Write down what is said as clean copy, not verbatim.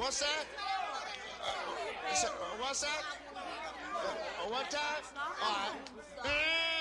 What's that? You said, what's that? One time? All right.